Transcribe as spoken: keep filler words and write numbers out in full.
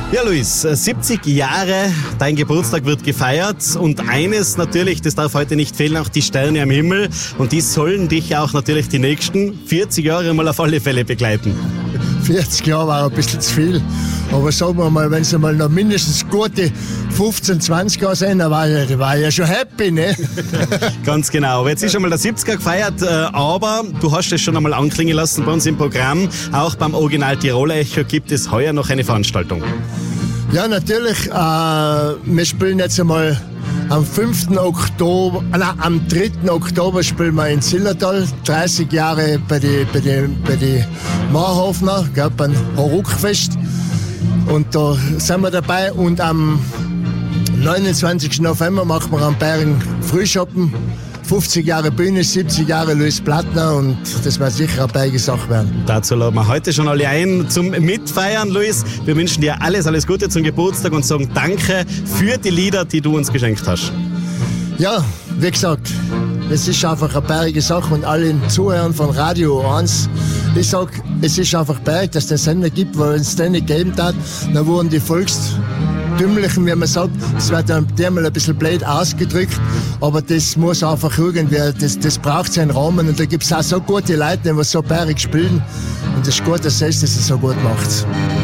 Ja, Luis, siebzig Jahre, dein Geburtstag wird gefeiert und eines natürlich, das darf heute nicht fehlen, auch die Sterne am Himmel und die sollen dich ja auch natürlich die nächsten vierzig Jahre mal auf alle Fälle begleiten. vierzig Jahre war ein bisschen zu viel, aber sagen wir mal, wenn es mal noch mindestens gute fünfzehn, zwanzig Jahre sind, dann war ich, war ich ja schon happy, ne? Ganz genau, aber jetzt ist schon mal der siebziger gefeiert, aber du hast es schon einmal anklingen lassen bei uns im Programm, auch beim Original Tiroler Echo gibt es heuer noch eine Veranstaltung. Ja, natürlich. Äh, wir spielen jetzt einmal am fünften Oktober, nein, am dritten Oktober spielen wir in Zillertal, dreißig Jahre bei die, bei die, bei die Marhofner, gell, beim Horuckfest. Und da sind wir dabei. Und am neunundzwanzigsten November machen wir am Bayern Frühschoppen. fünfzig Jahre Bühne, siebzig Jahre Luis Plattner und das wird sicher eine beige Sache werden. Dazu laden wir heute schon alle ein zum Mitfeiern, Luis. Wir wünschen dir alles, alles Gute zum Geburtstag und sagen Danke für die Lieder, die du uns geschenkt hast. Ja, wie gesagt, es ist einfach eine beige Sache und allen Zuhörern von Radio eins, ich sag, es ist einfach beig, dass es den Sender gibt, weil es den nicht gegeben hat, dann wurden die Volkstümlichen, wie man sagt, das wird dann mal ein bisschen blöd ausgedrückt, aber das muss einfach irgendwie, das, das braucht seinen Rahmen und da gibt es auch so gute Leute, die so beirig spielen und es ist gut, dass es das so gut macht.